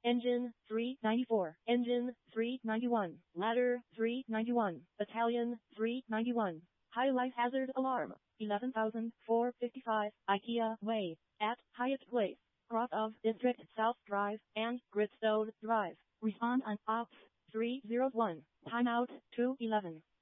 Engine 394. Engine 391. Ladder 391. Battalion 391. High life hazard alarm 11,455. IKEA Way at Hyatt Place, cross of District South Drive and Gritstone Drive. Respond on Ops 301. Timeout 211.